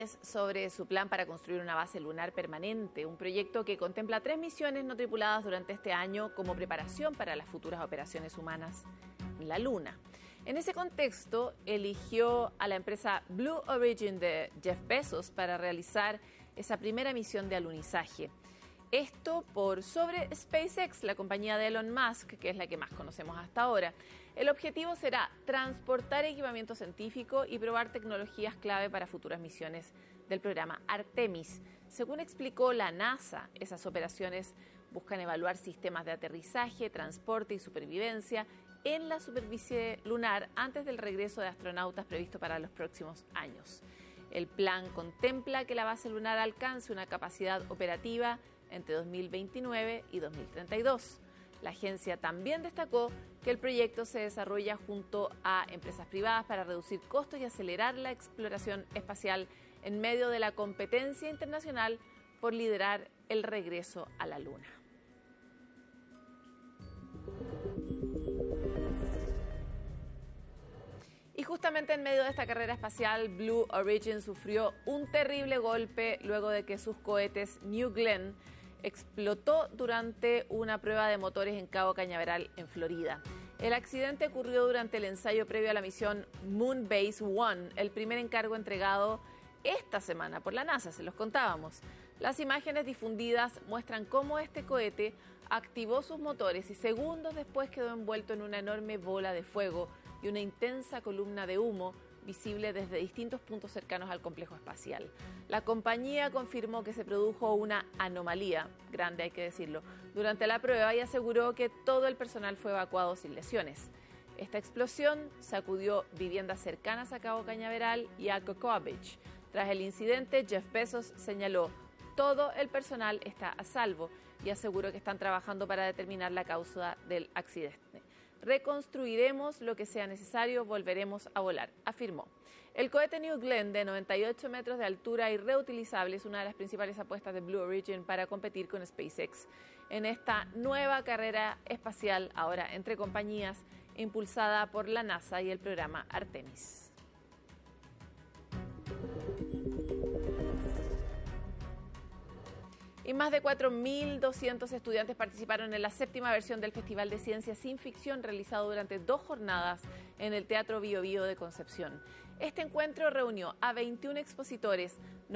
Sobre su plan para construir una base lunar permanente, un proyecto que contempla 3 misiones no tripuladas durante este año como preparación para las futuras operaciones humanas en la Luna. En ese contexto, eligió a la empresa Blue Origin de Jeff Bezos para realizar esa primera misión de alunizaje. Esto por sobre SpaceX, la compañía de Elon Musk, que es la que más conocemos hasta ahora. El objetivo será transportar equipamiento científico y probar tecnologías clave para futuras misiones del programa Artemis. Según explicó la NASA, esas operaciones buscan evaluar sistemas de aterrizaje, transporte y supervivencia en la superficie lunar antes del regreso de astronautas previsto para los próximos años. El plan contempla que la base lunar alcance una capacidad operativa entre 2029 y 2032. La agencia también destacó que el proyecto se desarrolla junto a empresas privadas para reducir costos y acelerar la exploración espacial en medio de la competencia internacional por liderar el regreso a la Luna. Y justamente en medio de esta carrera espacial, Blue Origin sufrió un terrible golpe luego de que sus cohetes New Glenn explotó durante una prueba de motores en Cabo Cañaveral, en Florida. El accidente ocurrió durante el ensayo previo a la misión Moonbase 1, el primer encargo entregado esta semana por la NASA, se los contábamos. Las imágenes difundidas muestran cómo este cohete activó sus motores y segundos después quedó envuelto en una enorme bola de fuego y una intensa columna de humo visible desde distintos puntos cercanos al complejo espacial. La compañía confirmó que se produjo una anomalía, grande hay que decirlo, durante la prueba y aseguró que todo el personal fue evacuado sin lesiones. Esta explosión sacudió viviendas cercanas a Cabo Cañaveral y a Cocoa Beach. Tras el incidente, Jeff Bezos señaló: todo el personal está a salvo y aseguró que están trabajando para determinar la causa del accidente. Reconstruiremos lo que sea necesario, volveremos a volar, afirmó. El cohete New Glenn, de 98 metros de altura y reutilizable, es una de las principales apuestas de Blue Origin para competir con SpaceX en esta nueva carrera espacial, ahora entre compañías, impulsada por la NASA y el programa Artemis. Y más de 4.200 estudiantes participaron en la 7ª versión del Festival de Ciencia Sin Ficción realizado durante 2 jornadas en el Teatro Bio Bio de Concepción. Este encuentro reunió a 21 expositores,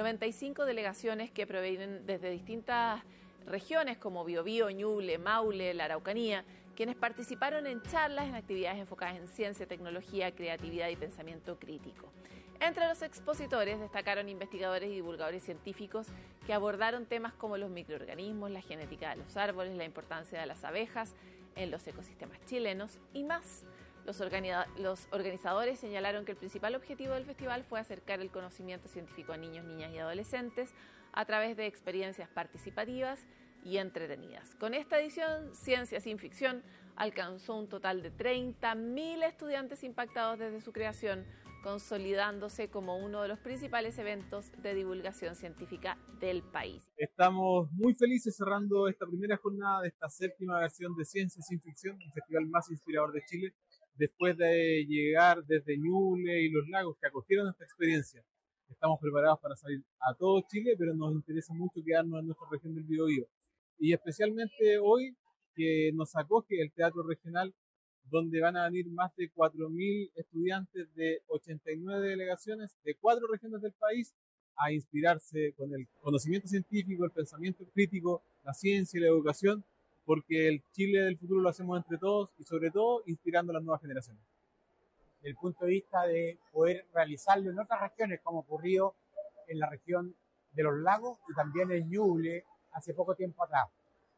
95 delegaciones que provienen desde distintas regiones como Biobío, Ñuble, Maule, la Araucanía, quienes participaron en charlas, en actividades enfocadas en ciencia, tecnología, creatividad y pensamiento crítico. Entre los expositores destacaron investigadores y divulgadores científicos que abordaron temas como los microorganismos, la genética de los árboles, la importancia de las abejas en los ecosistemas chilenos y más. Los organizadores señalaron que el principal objetivo del festival fue acercar el conocimiento científico a niños, niñas y adolescentes a través de experiencias participativas y entretenidas. Con esta edición, Ciencia Sin Ficción alcanzó un total de 30.000 estudiantes impactados desde su creación, consolidándose como uno de los principales eventos de divulgación científica del país. Estamos muy felices cerrando esta primera jornada de esta 7ª versión de Ciencia Sin Ficción, el festival más inspirador de Chile, después de llegar desde Ñuble y Los Lagos, que acogieron esta experiencia. Estamos preparados para salir a todo Chile, pero nos interesa mucho quedarnos en nuestra región del Biobío. Y especialmente hoy, que nos acoge el Teatro Regional, donde van a venir más de 4.000 estudiantes de 89 delegaciones de 4 regiones del país a inspirarse con el conocimiento científico, el pensamiento crítico, la ciencia y la educación, porque el Chile del futuro lo hacemos entre todos y sobre todo inspirando a las nuevas generaciones. Desde el punto de vista de poder realizarlo en otras regiones, como ocurrió en la región de Los Lagos y también en Ñuble hace poco tiempo atrás,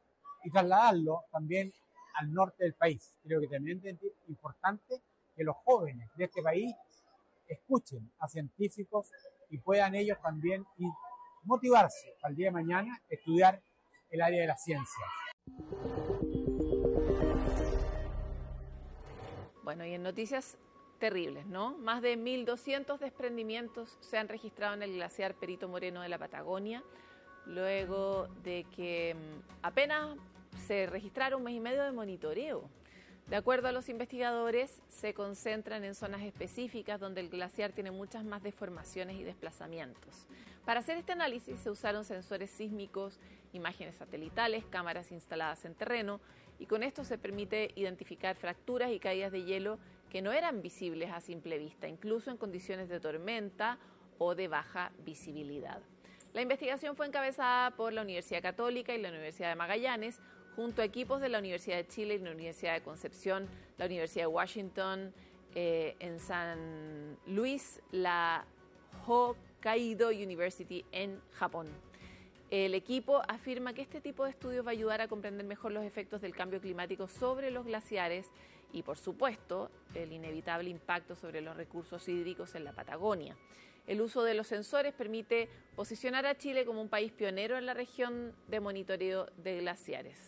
y trasladarlo también al norte del país. Creo que también es importante que los jóvenes de este país escuchen a científicos y puedan ellos también motivarse al día de mañana a estudiar el área de la ciencia. Bueno, y en noticias terribles, ¿no? Más de 1.200 desprendimientos se han registrado en el glaciar Perito Moreno de la Patagonia, luego de que apenas se registraron 1 mes y medio de monitoreo. De acuerdo a los investigadores, se concentran en zonas específicas donde el glaciar tiene muchas más deformaciones y desplazamientos. Para hacer este análisis se usaron sensores sísmicos, imágenes satelitales, cámaras instaladas en terreno, y con esto se permite identificar fracturas y caídas de hielo que no eran visibles a simple vista, incluso en condiciones de tormenta o de baja visibilidad. La investigación fue encabezada por la Universidad Católica y la Universidad de Magallanes, junto a equipos de la Universidad de Chile y la Universidad de Concepción, la Universidad de Washington, en San Luis, la Hokkaido University en Japón. El equipo afirma que este tipo de estudios va a ayudar a comprender mejor los efectos del cambio climático sobre los glaciares y, por supuesto, el inevitable impacto sobre los recursos hídricos en la Patagonia. El uso de los sensores permite posicionar a Chile como un país pionero en la región de monitoreo de glaciares.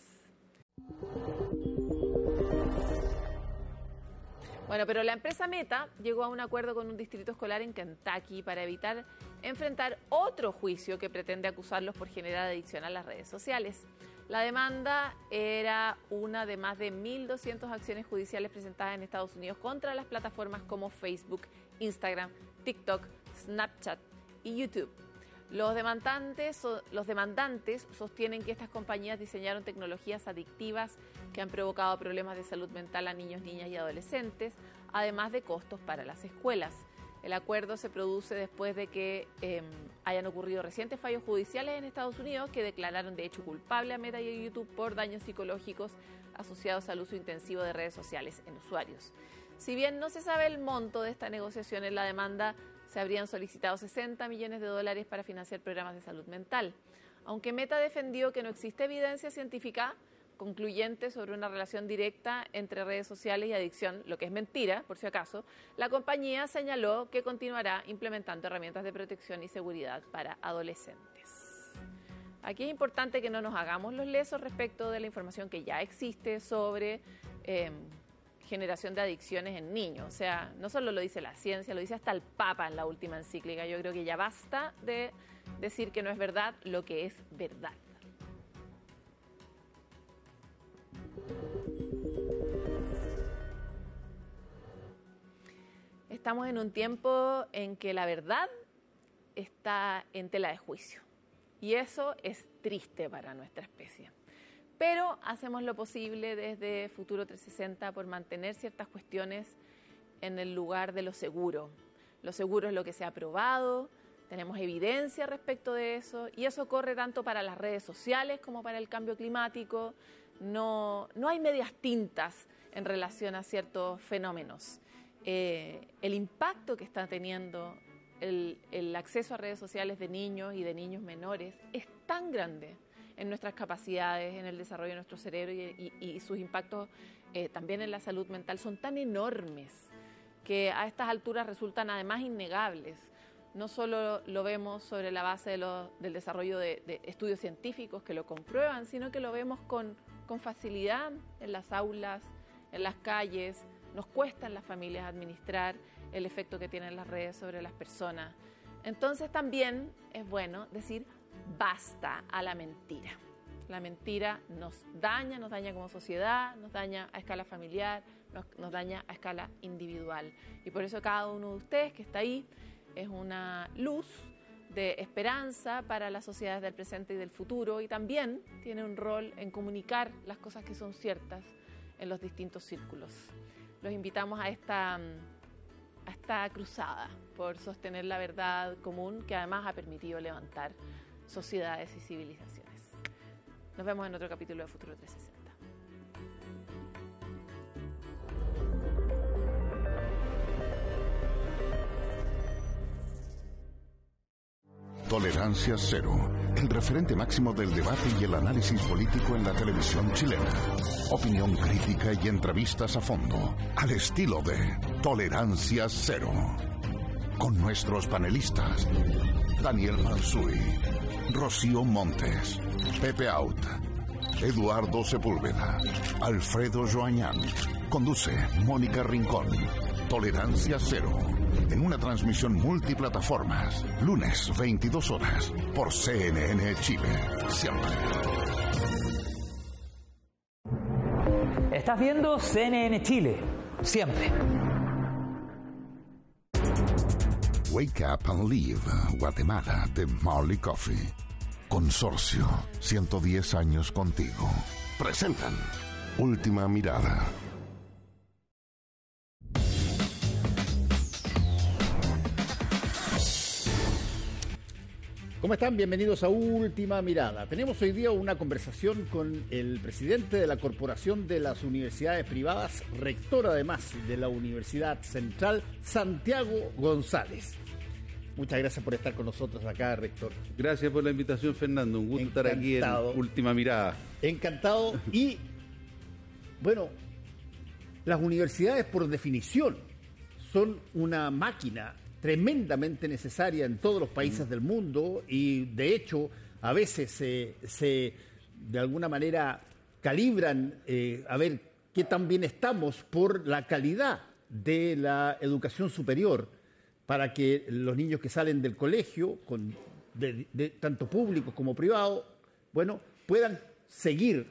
Bueno, pero la empresa Meta llegó a un acuerdo con un distrito escolar en Kentucky para evitar enfrentar otro juicio que pretende acusarlos por generar adicción a las redes sociales. La demanda era una de más de 1.200 acciones judiciales presentadas en Estados Unidos contra las plataformas como Facebook, Instagram, TikTok, Snapchat y YouTube. Los demandantes sostienen que estas compañías diseñaron tecnologías adictivas que han provocado problemas de salud mental a niños, niñas y adolescentes, además de costos para las escuelas. El acuerdo se produce después de que hayan ocurrido recientes fallos judiciales en Estados Unidos que declararon de hecho culpable a Meta y a YouTube por daños psicológicos asociados al uso intensivo de redes sociales en usuarios. Si bien no se sabe el monto de esta negociación en la demanda, se habrían solicitado $60 millones para financiar programas de salud mental. Aunque Meta defendió que no existe evidencia científica concluyente sobre una relación directa entre redes sociales y adicción, lo que es mentira, por si acaso, la compañía señaló que continuará implementando herramientas de protección y seguridad para adolescentes. Aquí es importante que no nos hagamos los lesos respecto de la información que ya existe sobre generación de adicciones en niños. O sea, no solo lo dice la ciencia, lo dice hasta el Papa en la última encíclica. Yo creo que ya basta de decir que no es verdad lo que es verdad. Estamos en un tiempo en que la verdad está en tela de juicio. Y eso es triste para nuestra especie. Pero hacemos lo posible desde Futuro 360 por mantener ciertas cuestiones en el lugar de lo seguro. Lo seguro es lo que se ha probado, tenemos evidencia respecto de eso, y eso corre tanto para las redes sociales como para el cambio climático. No hay medias tintas en relación a ciertos fenómenos. El impacto que está teniendo el acceso a redes sociales de niños y de niños menores es tan grande en nuestras capacidades, en el desarrollo de nuestro cerebro y sus impactos también en la salud mental son tan enormes que a estas alturas resultan además innegables. No solo lo vemos sobre la base del desarrollo de estudios científicos que lo comprueban, sino que lo vemos con facilidad en las aulas, en las calles. Nos cuesta en las familias administrar el efecto que tienen las redes sobre las personas. Entonces también es bueno decir basta a la mentira. La mentira nos daña como sociedad, nos daña a escala familiar, nos daña a escala individual. Y por eso cada uno de ustedes que está ahí es una luz de esperanza para las sociedades del presente y del futuro, y también tiene un rol en comunicar las cosas que son ciertas en los distintos círculos. Los invitamos a esta cruzada por sostener la verdad común que además ha permitido levantar sociedades y civilizaciones. Nos vemos en otro capítulo de Futuro 360. Tolerancia Cero, el referente máximo del debate y el análisis político en la televisión chilena. Opinión crítica y entrevistas a fondo, al estilo de Tolerancia Cero. Con nuestros panelistas, Daniel Mansuy, Rocío Montes, Pepe Out, Eduardo Sepúlveda, Alfredo Joañán. Conduce Mónica Rincón. Tolerancia Cero, en una transmisión multiplataformas, lunes 22 horas, por CNN Chile, siempre. Estás viendo CNN Chile, siempre. Wake Up and Live, Guatemala, de Marley Coffee. Consorcio, 110 años contigo. Presentan Última Mirada. ¿Cómo están? Bienvenidos a Última Mirada. Tenemos hoy día una conversación con el presidente de la Corporación de las Universidades Privadas, rector además de la Universidad Central, Santiago González. Muchas gracias por estar con nosotros acá, rector. Gracias por la invitación, Fernando. Un gusto estar aquí en Última Mirada. Encantado. Y, bueno, las universidades por definición son una máquina tremendamente necesaria en todos los países del mundo y de hecho a veces se de alguna manera calibran a ver qué tan bien estamos por la calidad de la educación superior para que los niños que salen del colegio, de tanto públicos como privados, bueno, puedan seguir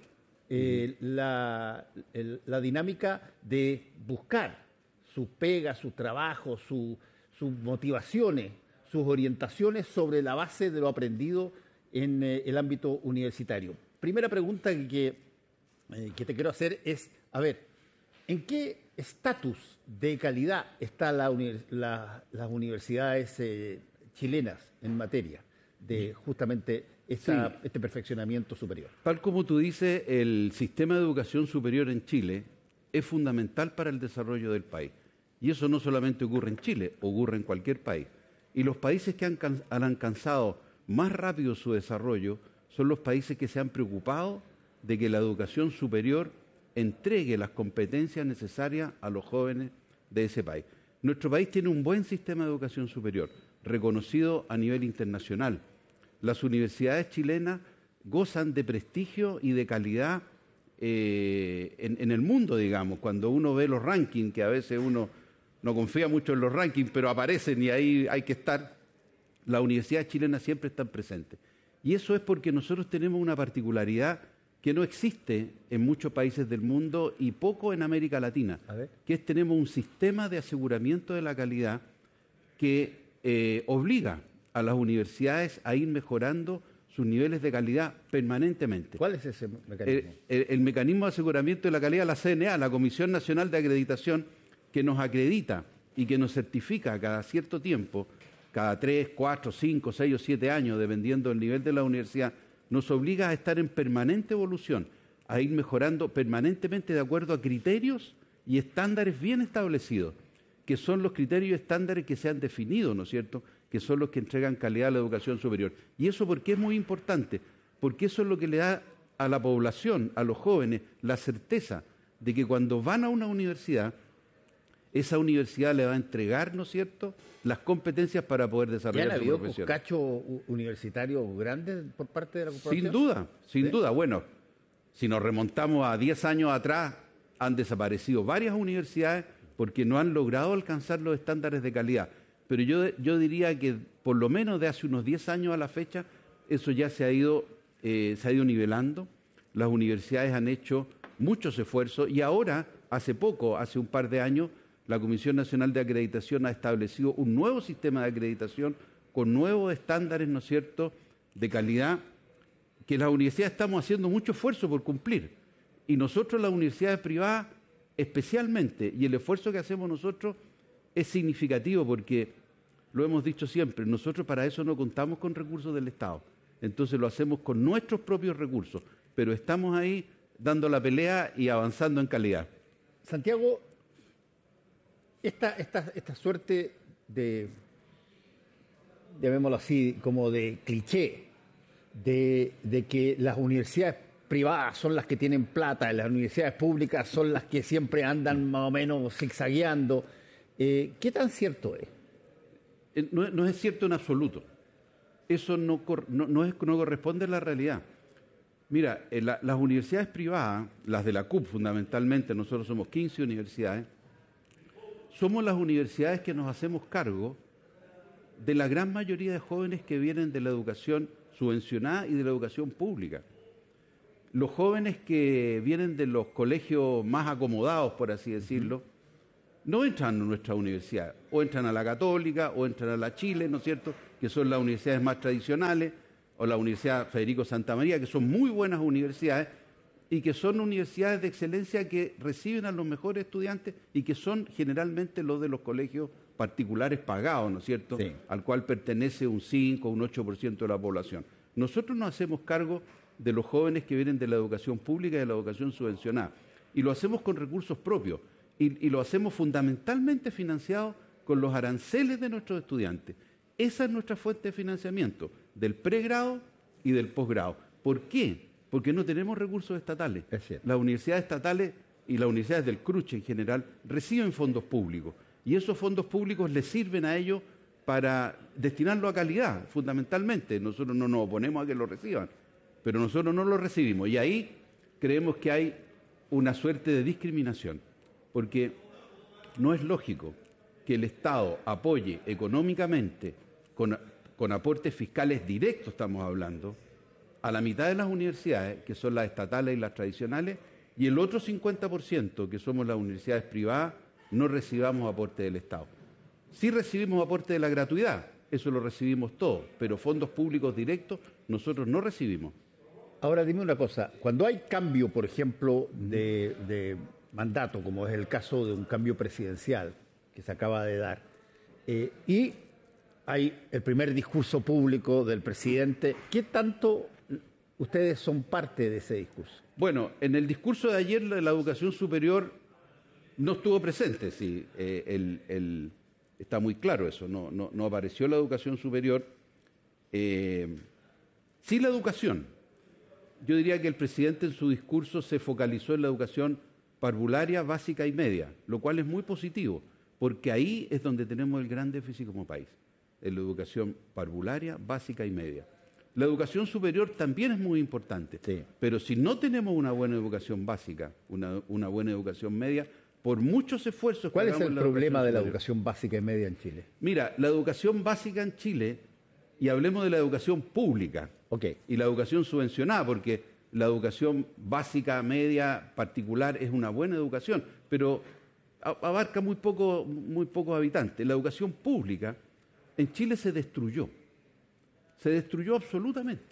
la dinámica de buscar su pega, su trabajo, sus motivaciones, sus orientaciones sobre la base de lo aprendido en el ámbito universitario. Primera pregunta que te quiero hacer es, a ver, ¿en qué estatus de calidad están las universidades chilenas en materia de justamente este perfeccionamiento superior? Tal como tú dices, el sistema de educación superior en Chile es fundamental para el desarrollo del país. Y eso no solamente ocurre en Chile, ocurre en cualquier país. Y los países que han alcanzado más rápido su desarrollo son los países que se han preocupado de que la educación superior entregue las competencias necesarias a los jóvenes de ese país. Nuestro país tiene un buen sistema de educación superior, reconocido a nivel internacional. Las universidades chilenas gozan de prestigio y de calidad en el mundo, digamos. Cuando uno ve los rankings, que a veces uno no confía mucho en los rankings, pero aparecen y ahí hay que estar, las universidades chilenas siempre están presentes. Y eso es porque nosotros tenemos una particularidad que no existe en muchos países del mundo y poco en América Latina, que es tenemos un sistema de aseguramiento de la calidad que obliga a las universidades a ir mejorando sus niveles de calidad permanentemente. ¿Cuál es ese mecanismo? El mecanismo de aseguramiento de la calidad, la CNA, la Comisión Nacional de Acreditación, que nos acredita y que nos certifica cada cierto tiempo, cada 3, 4, 5, 6 o 7 años, dependiendo del nivel de la universidad, nos obliga a estar en permanente evolución, a ir mejorando permanentemente de acuerdo a criterios y estándares bien establecidos, que son los criterios y estándares que se han definido, ¿no es cierto?, que son los que entregan calidad a la educación superior. ¿Y eso por qué es muy importante? Porque eso es lo que le da a la población, a los jóvenes, la certeza de que cuando van a una universidad, esa universidad le va a entregar, ¿no es cierto?, las competencias para poder desarrollar su profesión. ¿Ya ha habido cachos universitarios grandes por parte de la corporación? Sin duda. Bueno, si nos remontamos a 10 años atrás, han desaparecido varias universidades porque no han logrado alcanzar los estándares de calidad. Pero yo diría que por lo menos de hace unos 10 años a la fecha, eso ya se ha ido nivelando. Las universidades han hecho muchos esfuerzos y ahora, hace un par de años, la Comisión Nacional de Acreditación ha establecido un nuevo sistema de acreditación con nuevos estándares, ¿no es cierto?, de calidad, que las universidades estamos haciendo mucho esfuerzo por cumplir. Y nosotros, las universidades privadas, especialmente, y el esfuerzo que hacemos nosotros es significativo porque, lo hemos dicho siempre, nosotros para eso no contamos con recursos del Estado. Entonces lo hacemos con nuestros propios recursos, pero estamos ahí dando la pelea y avanzando en calidad. Santiago, esta suerte de, llamémoslo así, como de cliché, de que las universidades privadas son las que tienen plata, y las universidades públicas son las que siempre andan más o menos zigzagueando, ¿qué tan cierto es? No es cierto en absoluto. Eso no corresponde a la realidad. Mira, las universidades privadas, las de la CUP fundamentalmente, nosotros somos 15 universidades, somos las universidades que nos hacemos cargo de la gran mayoría de jóvenes que vienen de la educación subvencionada y de la educación pública. los jóvenes que vienen de los colegios más acomodados, por así decirlo, no entran a nuestra universidad, o entran a la Católica, o entran a la Chile, ¿no es cierto?, que son las universidades más tradicionales, o la Universidad Federico Santa María, que son muy buenas universidades, y que son universidades de excelencia que reciben a los mejores estudiantes y que son generalmente los de los colegios particulares pagados, ¿no es cierto?, Sí. al cual pertenece un 5 o un 8% de la población. Nosotros nos hacemos cargo de los jóvenes que vienen de la educación pública y de la educación subvencionada, y lo hacemos con recursos propios, y lo hacemos fundamentalmente financiado con los aranceles de nuestros estudiantes. Esa es nuestra fuente de financiamiento, del pregrado y del posgrado. ¿Por qué? Porque no tenemos recursos estatales. Es cierto. Las universidades estatales y las universidades del CRUCH en general reciben fondos públicos, y esos fondos públicos les sirven a ellos para destinarlo a calidad, fundamentalmente. Nosotros no nos oponemos a que lo reciban, pero nosotros no lo recibimos, y ahí creemos que hay una suerte de discriminación, porque no es lógico que el Estado apoye económicamente, con aportes fiscales directos estamos hablando, a la mitad de las universidades, que son las estatales y las tradicionales, y el otro 50%, que somos las universidades privadas, no recibamos aporte del Estado. Sí recibimos aporte de la gratuidad, eso lo recibimos todos, pero fondos públicos directos nosotros no recibimos. Ahora dime una cosa, cuando hay cambio, por ejemplo, de mandato, como es el caso de un cambio presidencial que se acaba de dar, y hay el primer discurso público del presidente, ¿qué tanto ustedes son parte de ese discurso? Bueno, en el discurso de ayer la educación superior no estuvo presente, sí, está muy claro eso, no apareció la educación superior. Sí, la educación. Yo diría que el presidente en su discurso se focalizó en la educación parvularia, básica y media, lo cual es muy positivo, porque ahí es donde tenemos el gran déficit como país, en la educación parvularia, básica y media. La educación superior también es muy importante, sí, pero si no tenemos una buena educación básica, una buena educación media, por muchos esfuerzos... ¿Cuál es el problema de la superior, educación básica y media en Chile? Mira, la educación básica en Chile, y hablemos de la educación pública, Okay. y la educación subvencionada, porque la educación básica, media, particular es una buena educación, pero abarca muy pocos habitantes. La educación pública en Chile se destruyó absolutamente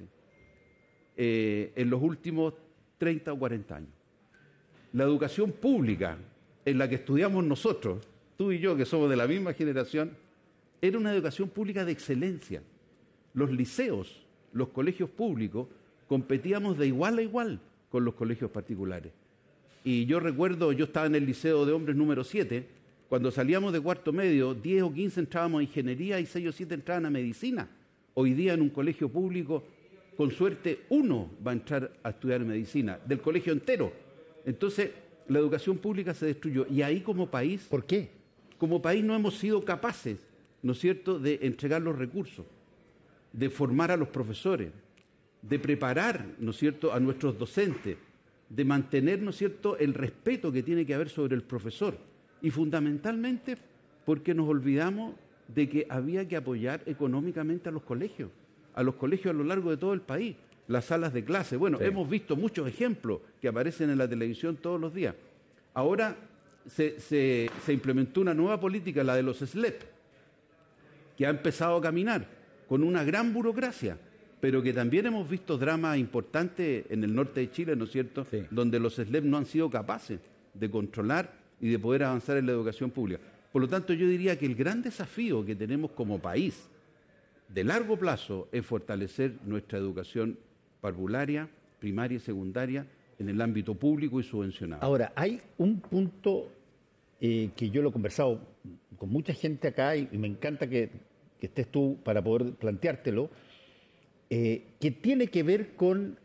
en los últimos 30 o 40 años. La educación pública en la que estudiamos nosotros, tú y yo que somos de la misma generación, era una educación pública de excelencia. Los liceos, los colegios públicos, competíamos de igual a igual con los colegios particulares. Y yo recuerdo, yo estaba en el Liceo de Hombres número 7, cuando salíamos de cuarto medio, 10 o 15 entrábamos a ingeniería y 6 o 7 entraban a medicina. Hoy día en un colegio público, con suerte, 1 va a entrar a estudiar medicina, del colegio entero. Entonces, la educación pública se destruyó. Y ahí como país... ¿Por qué? Como país no hemos sido capaces, ¿no es cierto?, de entregar los recursos, de formar a los profesores, de preparar, ¿no es cierto?, a nuestros docentes, de mantener, ¿no es cierto?, el respeto que tiene que haber sobre el profesor. Y fundamentalmente porque nos olvidamos de que había que apoyar económicamente a los colegios a lo largo de todo el país, las salas de clase. Bueno, sí, hemos visto muchos ejemplos que aparecen en la televisión todos los días. Ahora se implementó una nueva política, la de los SLEP, que ha empezado a caminar con una gran burocracia, pero que también hemos visto dramas importantes en el norte de Chile, ¿no es cierto?, sí, donde los SLEP no han sido capaces de controlar y de poder avanzar en la educación pública. Por lo tanto, yo diría que el gran desafío que tenemos como país de largo plazo es fortalecer nuestra educación parvularia, primaria y secundaria en el ámbito público y subvencionado. Ahora, hay un punto que yo lo he conversado con mucha gente acá y me encanta que estés tú para poder planteártelo, que tiene que ver con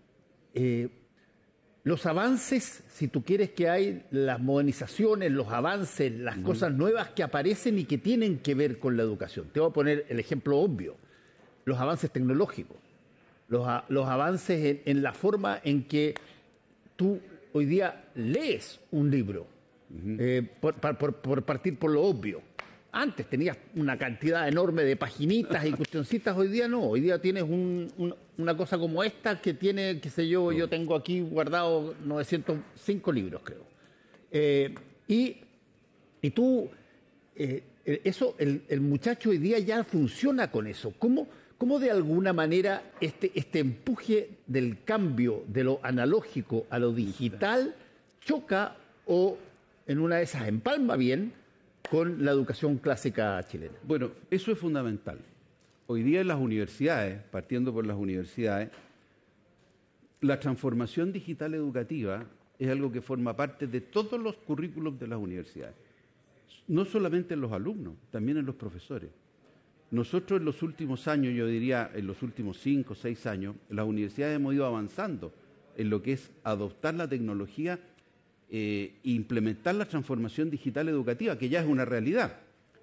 los avances, si tú quieres, que hay, las modernizaciones, los avances, las cosas nuevas que aparecen y que tienen que ver con la educación. Te voy a poner el ejemplo obvio, los avances tecnológicos, los avances en la forma en que tú hoy día lees un libro, por partir por lo obvio. antes tenías una cantidad enorme de paginitas y cuestioncitas, hoy día no. Hoy día tienes una cosa como esta que tiene, qué sé yo, yo tengo aquí guardado 905 libros, creo. Y tú, eso, el muchacho hoy día ya funciona con eso. ¿Cómo de alguna manera este empuje del cambio de lo analógico a lo digital choca o en una de esas empalma bien con la educación clásica chilena? Bueno, eso es fundamental. Hoy día en las universidades, partiendo por las universidades, la transformación digital educativa es algo que forma parte de todos los currículos de las universidades. No solamente en los alumnos, también en los profesores. Nosotros en los últimos años, yo diría en los últimos 5 o 6 años, las universidades hemos ido avanzando en lo que es adoptar la tecnología e implementar la transformación digital educativa, que ya es una realidad.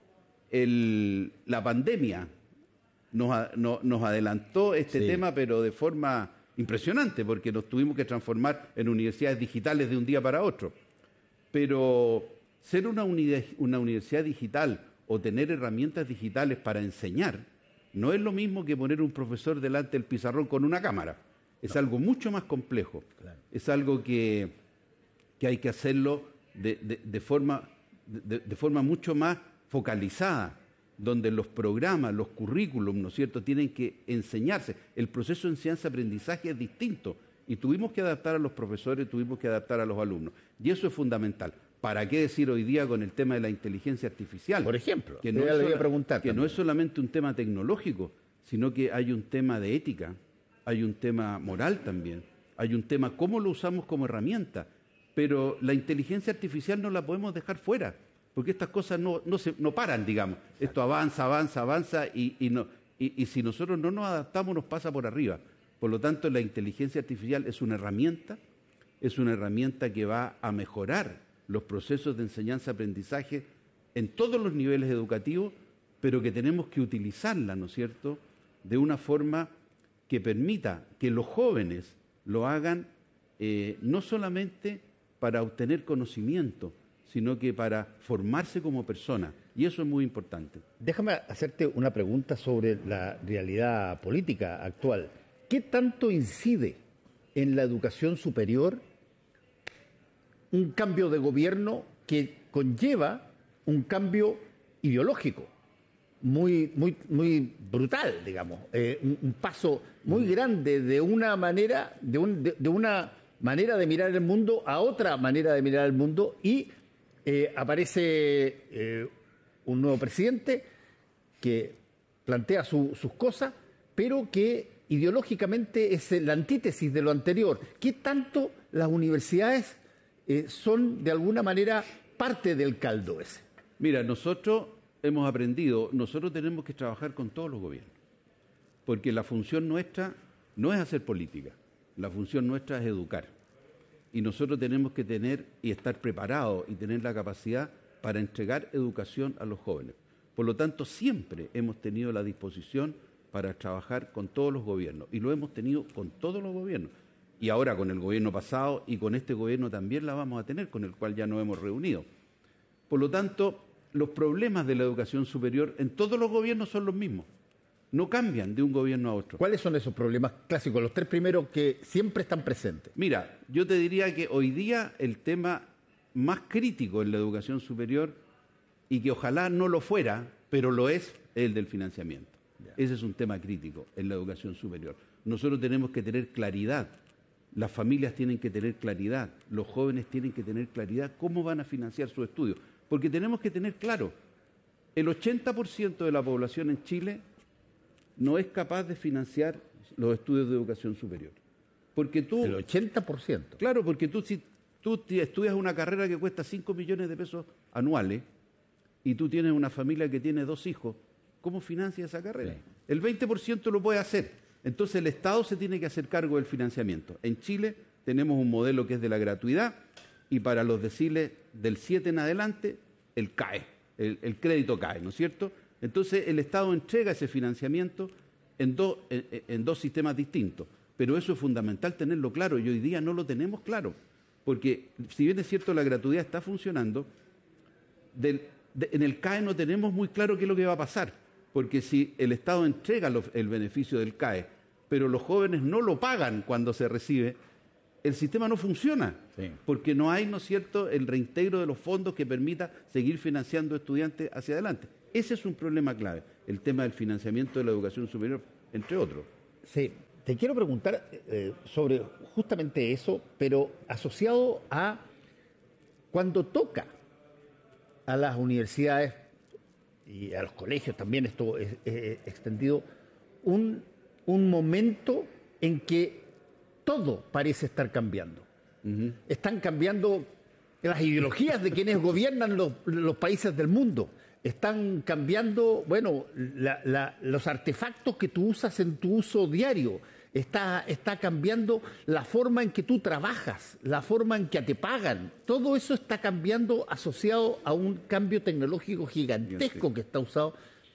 La pandemia nos adelantó este tema, pero de forma impresionante, porque nos tuvimos que transformar en universidades digitales de un día para otro. Pero ser una universidad digital o tener herramientas digitales para enseñar no es lo mismo que poner un profesor delante del pizarrón con una cámara. Es algo mucho más complejo. Claro. Es algo que hay que hacerlo de forma mucho más focalizada, donde los programas, los currículums, ¿no es cierto?, tienen que enseñarse. El proceso de enseñanza-aprendizaje es distinto y tuvimos que adaptar a los profesores, tuvimos que adaptar a los alumnos. Y eso es fundamental. ¿Para qué decir hoy día con el tema de la inteligencia artificial? Por ejemplo, que no es solamente un tema tecnológico, sino que hay un tema de ética, hay un tema moral también, hay un tema cómo lo usamos como herramienta. Pero la inteligencia artificial no la podemos dejar fuera, porque estas cosas no paran, digamos. Esto avanza y si nosotros no nos adaptamos nos pasa por arriba. Por lo tanto, la inteligencia artificial es una herramienta que va a mejorar los procesos de enseñanza-aprendizaje en todos los niveles educativos, pero que tenemos que utilizarla, ¿no es cierto?, de una forma que permita que los jóvenes lo hagan no solamente para obtener conocimiento, sino que para formarse como persona. Y eso es muy importante. Déjame hacerte una pregunta sobre la realidad política actual. ¿Qué tanto incide en la educación superior un cambio de gobierno que conlleva un cambio ideológico muy brutal, digamos, un paso muy grande de una manera de mirar el mundo a otra manera de mirar el mundo, y aparece un nuevo presidente que plantea sus cosas, pero que ideológicamente es la antítesis de lo anterior. ¿Qué tanto las universidades son de alguna manera parte del caldo ese? Mira, nosotros hemos aprendido, nosotros tenemos que trabajar con todos los gobiernos, porque la función nuestra no es hacer política, la función nuestra es educar. Y nosotros tenemos que tener y estar preparados y tener la capacidad para entregar educación a los jóvenes. Por lo tanto, siempre hemos tenido la disposición para trabajar con todos los gobiernos, y lo hemos tenido con todos los gobiernos. Y ahora con el gobierno pasado y con este gobierno también la vamos a tener, con el cual ya nos hemos reunido. Por lo tanto, los problemas de la educación superior en todos los gobiernos son los mismos. No cambian de un gobierno a otro. ¿Cuáles son esos problemas clásicos, los 3 primeros que siempre están presentes? Mira, yo te diría que hoy día el tema más crítico en la educación superior, y que ojalá no lo fuera, pero lo es el del financiamiento. Ese es un tema crítico en la educación superior. Nosotros tenemos que tener claridad, las familias tienen que tener claridad, los jóvenes tienen que tener claridad cómo van a financiar sus estudios. Porque tenemos que tener claro, el 80% de la población en Chile no es capaz de financiar los estudios de educación superior. Porque tú... El 80%. Claro, porque si tú estudias una carrera que cuesta 5 millones de pesos anuales y tú tienes una familia que tiene 2 hijos, ¿cómo financia esa carrera? Sí. El 20% lo puede hacer. Entonces el Estado se tiene que hacer cargo del financiamiento. En Chile tenemos un modelo que es de la gratuidad, y para los deciles del 7 en adelante, el crédito cae, ¿no es cierto? Entonces el Estado entrega ese financiamiento en dos sistemas distintos. Pero eso es fundamental tenerlo claro, y hoy día no lo tenemos claro. Porque si bien es cierto la gratuidad está funcionando, de en el CAE no tenemos muy claro qué es lo que va a pasar, porque si el Estado entrega el beneficio del CAE, pero los jóvenes no lo pagan cuando se recibe, el sistema no funciona, porque no hay, ¿no es cierto?, el reintegro de los fondos que permita seguir financiando estudiantes hacia adelante. Ese es un problema clave, el tema del financiamiento de la educación superior, entre otros. Sí, te quiero preguntar sobre justamente eso, pero asociado a cuando toca a las universidades y a los colegios también, esto es extendido, un momento en que todo parece estar cambiando. Están cambiando las ideologías de quienes gobiernan los países del mundo. Están cambiando, bueno, los artefactos que tú usas en tu uso diario. Está cambiando la forma en que tú trabajas, la forma en que te pagan. Todo eso está cambiando asociado a un cambio tecnológico gigantesco que está usado.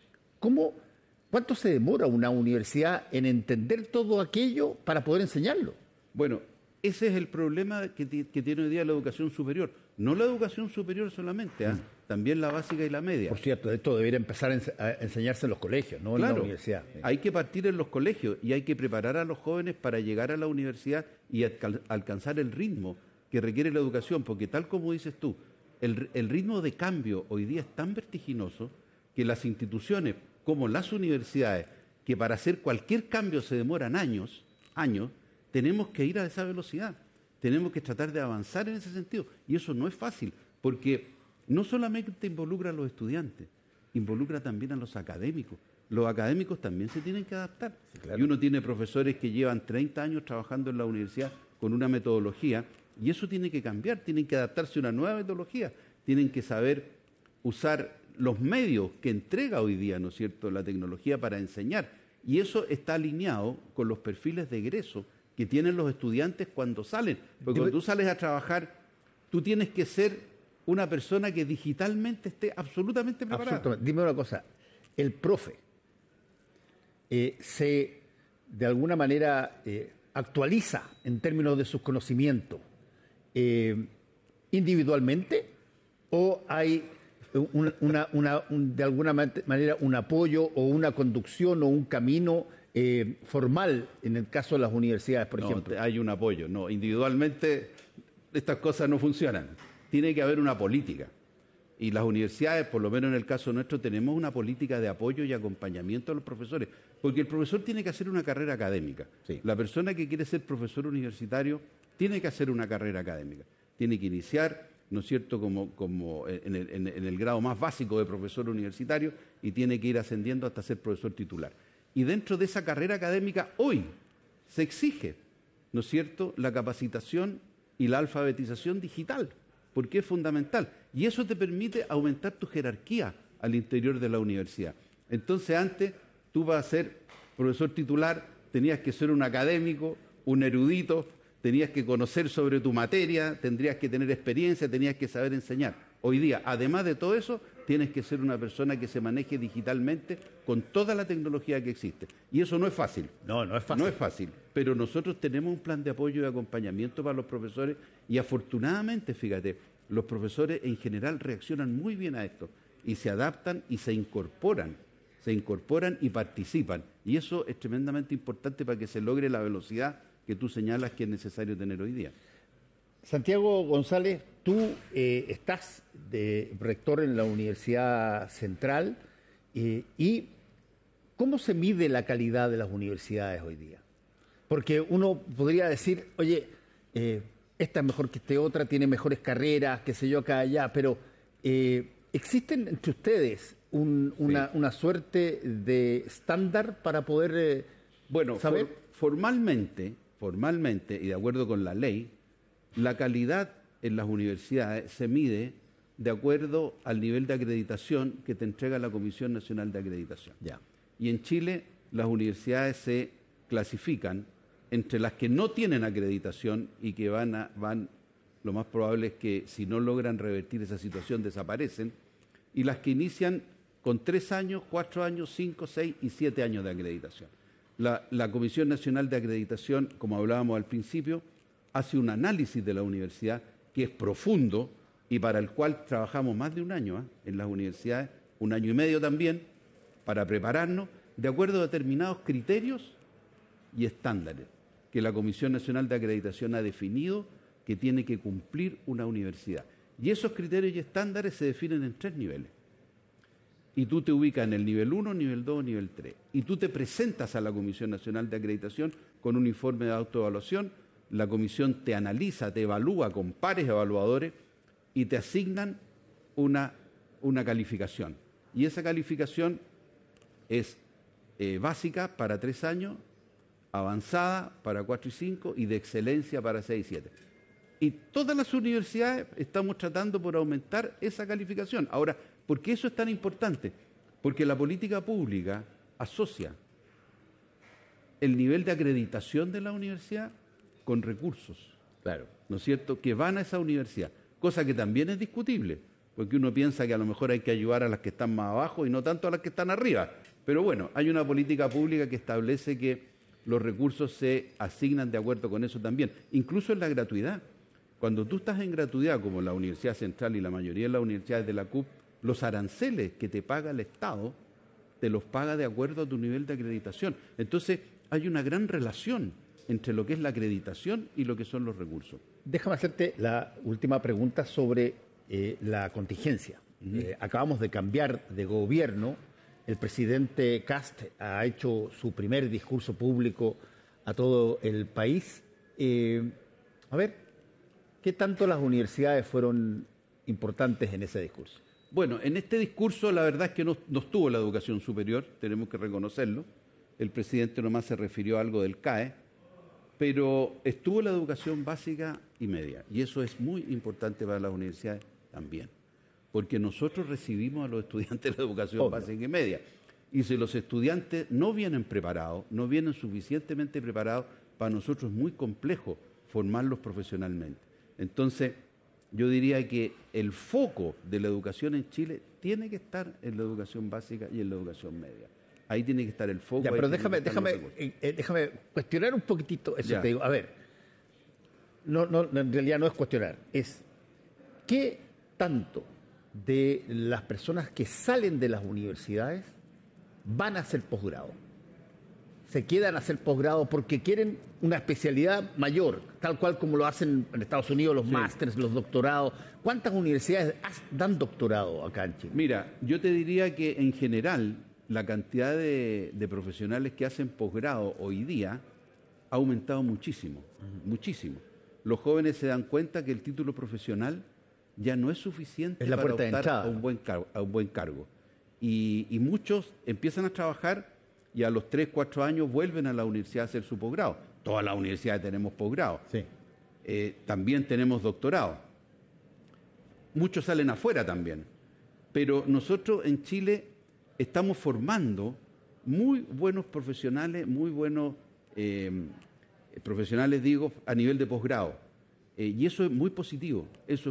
¿Cuánto se demora una universidad en entender todo aquello para poder enseñarlo? Bueno, ese es el problema que tiene hoy día la educación superior. No la educación superior solamente, también la básica y la media. Por cierto, esto debería empezar a enseñarse en los colegios, no en la universidad. Hay que partir en los colegios y hay que preparar a los jóvenes para llegar a la universidad y alcanzar el ritmo que requiere la educación, porque tal como dices tú, el ritmo de cambio hoy día es tan vertiginoso que las instituciones como las universidades, que para hacer cualquier cambio se demoran años, tenemos que ir a esa velocidad. Tenemos que tratar de avanzar en ese sentido. Y eso no es fácil, porque no solamente involucra a los estudiantes, involucra también a los académicos. Los académicos también se tienen que adaptar. Sí, claro. Y uno tiene profesores que llevan 30 años trabajando en la universidad con una metodología, y eso tiene que cambiar, tienen que adaptarse a una nueva metodología, tienen que saber usar los medios que entrega hoy día, ¿no es cierto?, la tecnología para enseñar. Y eso está alineado con los perfiles de egreso que tienen los estudiantes cuando salen. Porque cuando tú sales a trabajar, tú tienes que ser una persona que digitalmente esté absolutamente preparada. Absolutamente. Dime una cosa, el profe se, de alguna manera, actualiza en términos de sus conocimientos individualmente, o hay de alguna manera un apoyo o una conducción o un camino formal en el caso de las universidades, por ejemplo? Hay un apoyo. No, individualmente estas cosas no funcionan. Tiene que haber una política. Y las universidades, por lo menos en el caso nuestro, tenemos una política de apoyo y acompañamiento a los profesores. Porque el profesor tiene que hacer una carrera académica. Sí. La persona que quiere ser profesor universitario tiene que hacer una carrera académica. Tiene que iniciar, ¿no es cierto?, como en el grado más básico de profesor universitario, y tiene que ir ascendiendo hasta ser profesor titular. Y dentro de esa carrera académica hoy se exige, ¿no es cierto?, la capacitación y la alfabetización digital, porque es fundamental. Y eso te permite aumentar tu jerarquía al interior de la universidad. Entonces antes, tú para ser profesor titular tenías que ser un académico, un erudito, tenías que conocer sobre tu materia, tendrías que tener experiencia, tenías que saber enseñar. Hoy día, además de todo eso, tienes que ser una persona que se maneje digitalmente con toda la tecnología que existe. Y eso no es fácil. No es fácil. No es fácil. Pero nosotros tenemos un plan de apoyo y acompañamiento para los profesores y afortunadamente, fíjate, los profesores en general reaccionan muy bien a esto y se adaptan y se incorporan y participan. Y eso es tremendamente importante para que se logre la velocidad que tú señalas que es necesario tener hoy día. Santiago González, tú estás de rector en la Universidad Central y ¿cómo se mide la calidad de las universidades hoy día? Porque uno podría decir, oye, esta es mejor que esta otra, tiene mejores carreras, qué sé yo, acá, allá, pero ¿existen entre ustedes una suerte de estándar para poder saber? Formalmente, y de acuerdo con la ley, la calidad en las universidades se mide de acuerdo al nivel de acreditación que te entrega la Comisión Nacional de Acreditación. Ya. Y en Chile las universidades se clasifican entre las que no tienen acreditación y que lo más probable es que si no logran revertir esa situación desaparecen, y las que inician con 3 años, 4 años, 5, 6 y 7 años de acreditación. La Comisión Nacional de Acreditación, como hablábamos al principio, hace un análisis de la universidad que es profundo, y para el cual trabajamos más de un año en las universidades, 1 año y medio también, para prepararnos de acuerdo a determinados criterios y estándares que la Comisión Nacional de Acreditación ha definido que tiene que cumplir una universidad. Y esos criterios y estándares se definen en 3 niveles. Y tú te ubicas en el nivel 1, nivel 2, nivel 3. Y tú te presentas a la Comisión Nacional de Acreditación con un informe de autoevaluación. La comisión te analiza, te evalúa con pares evaluadores y te asignan una calificación. Y esa calificación es básica para 3 años, avanzada para 4 y 5 y de excelencia para 6 y 7. Y todas las universidades estamos tratando por aumentar esa calificación. Ahora, ¿por qué eso es tan importante? Porque la política pública asocia el nivel de acreditación de la universidad con recursos, Claro. ¿no es cierto?, que van a esa universidad, cosa que también es discutible, porque uno piensa que a lo mejor hay que ayudar a las que están más abajo y no tanto a las que están arriba. Pero bueno, hay una política pública que establece que los recursos se asignan de acuerdo con eso también, incluso en la gratuidad. Cuando tú estás en gratuidad, como la Universidad Central y la mayoría de las universidades de la CUP, los aranceles que te paga el Estado, te los paga de acuerdo a tu nivel de acreditación. Entonces, hay una gran relación entre lo que es la acreditación y lo que son los recursos. Déjame hacerte la última pregunta sobre la contingencia. Acabamos de cambiar de gobierno. El presidente Kast ha hecho su primer discurso público a todo el país. A ver, ¿qué tanto las universidades fueron importantes en ese discurso? Bueno, en este discurso la verdad es que no estuvo la educación superior, tenemos que reconocerlo. El presidente nomás se refirió a algo del CAE, pero estuvo la educación básica y media. Y eso es muy importante para las universidades también, porque nosotros recibimos a los estudiantes de la educación básica y media. Y si los estudiantes no vienen preparados, no vienen suficientemente preparados, para nosotros es muy complejo formarlos profesionalmente. Entonces, yo diría que el foco de la educación en Chile tiene que estar en la educación básica y en la educación media. Ahí tiene que estar el foco. Ya, pero déjame cuestionar un poquitito eso. Te digo, a ver, en realidad no es cuestionar, es ¿qué tanto de las personas que salen de las universidades van a hacer posgrado? Se quedan a hacer posgrado porque quieren una especialidad mayor, tal cual como lo hacen en Estados Unidos los másters, los doctorados. ¿Cuántas universidades dan doctorado acá en Chile? Mira, yo te diría que en general la cantidad de profesionales que hacen posgrado hoy día ha aumentado muchísimo, muchísimo. Los jóvenes se dan cuenta que el título profesional ya no es suficiente para optar a un buen cargo. Y muchos empiezan a trabajar y a los 3, 4 años vuelven a la universidad a hacer su posgrado. Todas las universidades tenemos posgrado. Sí. También tenemos doctorado. Muchos salen afuera también. Pero nosotros en Chile estamos formando muy buenos profesionales, muy buenos profesionales, digo, a nivel de posgrado. Y eso es muy positivo,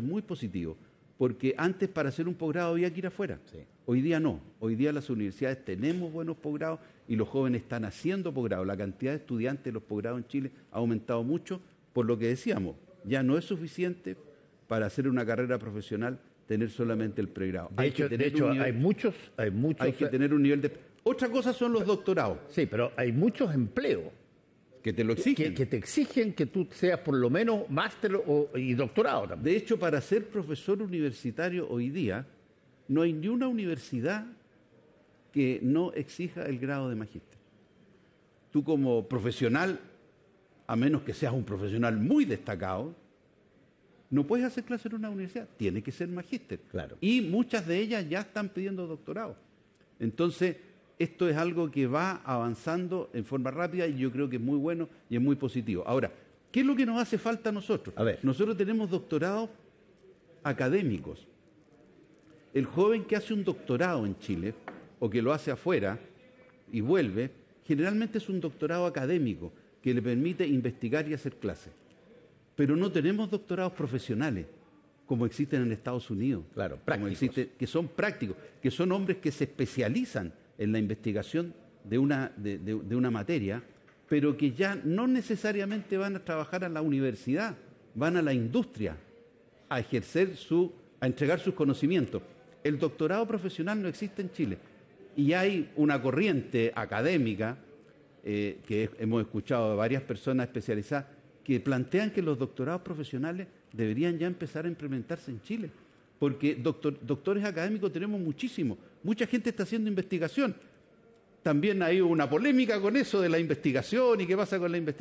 porque antes para hacer un posgrado había que ir afuera. Sí. Hoy día no, hoy día las universidades tenemos buenos posgrados y los jóvenes están haciendo posgrados. La cantidad de estudiantes de los posgrados en Chile ha aumentado mucho, por lo que decíamos, ya no es suficiente para hacer una carrera profesional tener solamente el pregrado. De hecho, hay muchos... Hay que tener un nivel de... Otra cosa son los doctorados. Sí, pero hay muchos empleos que te lo exigen. Que te exigen que tú seas por lo menos máster y doctorado también. De hecho, para ser profesor universitario hoy día, no hay ni una universidad que no exija el grado de magíster. Tú como profesional, a menos que seas un profesional muy destacado, no puedes hacer clase en una universidad, tiene que ser magíster. Claro. Y muchas de ellas ya están pidiendo doctorado. Entonces, esto es algo que va avanzando en forma rápida y yo creo que es muy bueno y es muy positivo. Ahora, ¿qué es lo que nos hace falta a nosotros? A ver. Nosotros tenemos doctorados académicos. El joven que hace un doctorado en Chile o que lo hace afuera y vuelve, generalmente es un doctorado académico que le permite investigar y hacer clases. Pero no tenemos doctorados profesionales como existen en Estados Unidos. Claro, como existen, que son prácticos, que son hombres que se especializan en la investigación de una materia, pero que ya no necesariamente van a trabajar a la universidad, van a la industria a ejercer su a entregar sus conocimientos. El doctorado profesional no existe en Chile y hay una corriente académica que hemos escuchado de varias personas especializadas que plantean que los doctorados profesionales deberían ya empezar a implementarse en Chile, porque doctores académicos tenemos muchísimos, mucha gente está haciendo investigación. También hay una polémica con eso de la investigación y qué pasa con la investigación.